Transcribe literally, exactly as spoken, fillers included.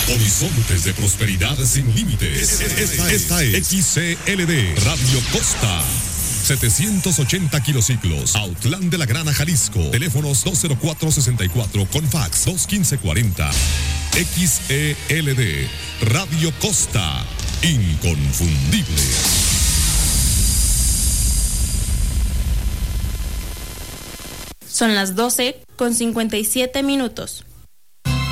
Horizontes de prosperidad sin límites. Esta, esta es X C L D Radio Costa. setecientos ochenta kilociclos, Autlán de la Grana, Jalisco. Teléfonos dos cero cuatro sesenta y cuatro con fax dos uno cinco cuarenta. X E L D Radio Costa. Inconfundible. Son las doce con cincuenta y siete minutos.